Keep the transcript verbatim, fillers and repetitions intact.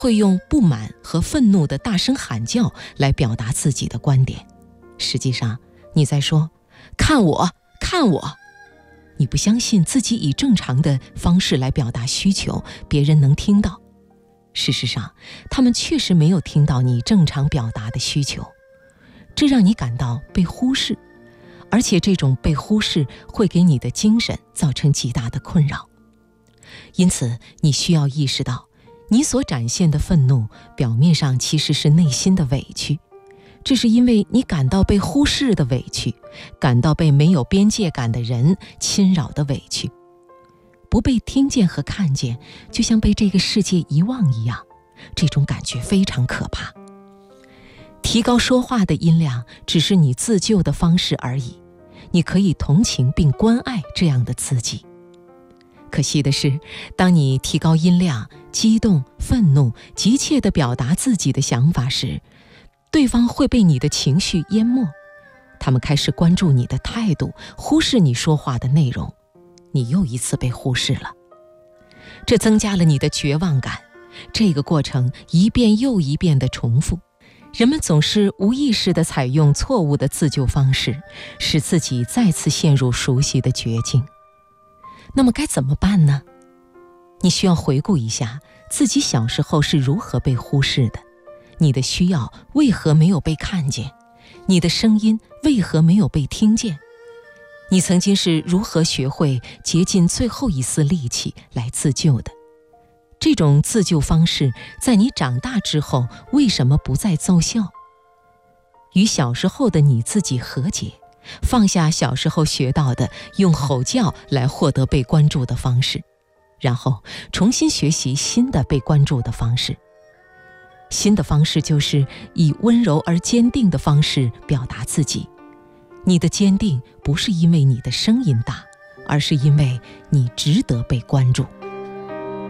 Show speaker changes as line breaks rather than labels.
会用不满和愤怒的大声喊叫来表达自己的观点。实际上，你在说看我，看我。你不相信自己以正常的方式来表达需求，别人能听到。事实上，他们确实没有听到你正常表达的需求，这让你感到被忽视，而且这种被忽视会给你的精神造成极大的困扰。因此，你需要意识到，你所展现的愤怒表面上其实是内心的委屈，这是因为你感到被忽视的委屈，感到被没有边界感的人侵扰的委屈。不被听见和看见，就像被这个世界遗忘一样，这种感觉非常可怕。提高说话的音量只是你自救的方式而已，你可以同情并关爱这样的自己。可惜的是，当你提高音量，激动、愤怒、急切地表达自己的想法时，对方会被你的情绪淹没，他们开始关注你的态度，忽视你说话的内容，你又一次被忽视了。这增加了你的绝望感，这个过程一遍又一遍地重复。人们总是无意识地采用错误的自救方式，使自己再次陷入熟悉的绝境。那么该怎么办呢？你需要回顾一下自己小时候是如何被忽视的，你的需要为何没有被看见，你的声音为何没有被听见，你曾经是如何学会竭尽最后一丝力气来自救的。这种自救方式在你长大之后为什么不再奏效？与小时候的你自己和解，放下小时候学到的用吼叫来获得被关注的方式，然后重新学习新的被关注的方式。新的方式就是以温柔而坚定的方式表达自己。你的坚定不是因为你的声音大，而是因为你值得被关注。